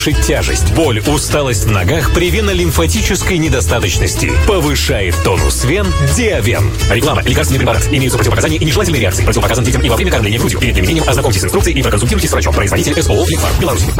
Тяжесть, боль, усталость в ногах при венолимфатической недостаточности. Повышает тонус вен Диавен. Реклама. Лекарственный препарат. Имеются противопоказания и нежелательные реакции. Противопоказан детям и во время кормления грудью. Перед применением ознакомьтесь с инструкцией и проконсультируйтесь с врачом. Производитель СОО «Ликфарм», Беларусь.